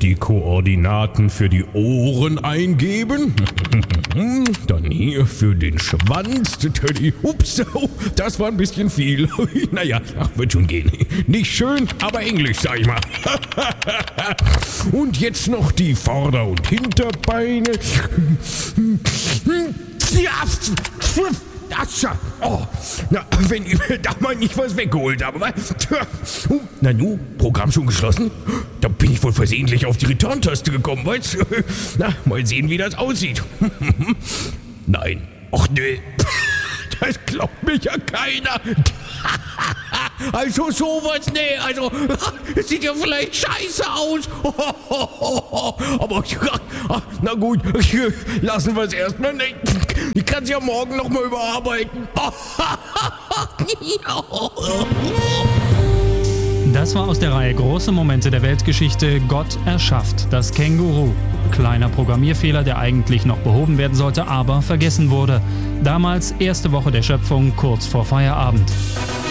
die Koordinaten für die Ohren eingeben. Dann hier für den Schwanz. Ups, das war ein bisschen viel. Naja, wird schon gehen. Nicht schön, aber Englisch, sag ich mal. Und jetzt noch die Vorder- und Hinterbeine. Oh, na, wenn ich mir da mal nicht was weggeholt habe. Na nu, Programm schon geschlossen? Da bin ich wohl versehentlich auf die Return-Taste gekommen, weißt du? Na, mal sehen, wie das aussieht. Nein. Och nö. Das glaubt mich ja keiner. Also sowas, nee, also es sieht ja vielleicht scheiße aus. Aber na gut, lassen wir es erstmal. Ich kann es ja morgen nochmal überarbeiten. Das war aus der Reihe Große Momente der Weltgeschichte. Gott erschafft das Känguru. Kleiner Programmierfehler, der eigentlich noch behoben werden sollte, aber vergessen wurde. Damals erste Woche der Schöpfung, kurz vor Feierabend.